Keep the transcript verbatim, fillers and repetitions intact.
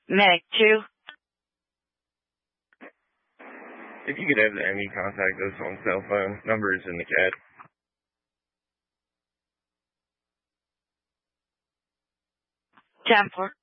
Medic two. If you could have the M E contact us on cell phone, number is in the cat. Ten four.